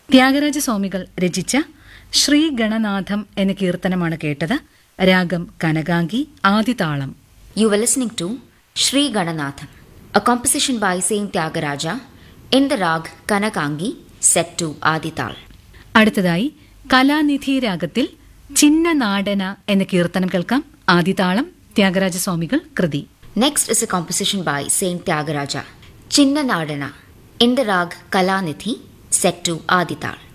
ത്യാഗരാജസ്വാമികൾ രചിച്ച ശ്രീഗണനാഥം എന്ന കീർത്തനമാണ് കേട്ടത്. രാഗം Kanakangi, ആദിതാളം. You were listening to Sri Gananatham, a composition by Saint Tyagaraja in the rag Kanakangi, set to Adital. അടുത്തതായി കലാനിധി രാഗത്തിൽ ചിന്നനാടന എന്ന കീർത്തനം കേൾക്കാം. ആദിതാളം, ത്യാഗരാജസ്വാമികൾ കൃതി. Next is a composition by Saint Tyagaraja, Chinna Nadana, in the rag Kalanidhi, set to Adital.